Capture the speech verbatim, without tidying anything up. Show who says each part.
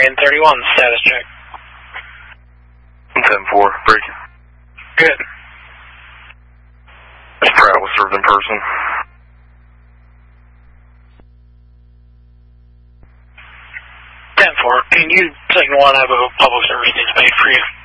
Speaker 1: Marion thirty-one, status check.
Speaker 2: ten four, breaking.
Speaker 1: Good.
Speaker 2: Miss Pratt was served in person.
Speaker 1: ten four, can you signal one, I have a public service needs made for you?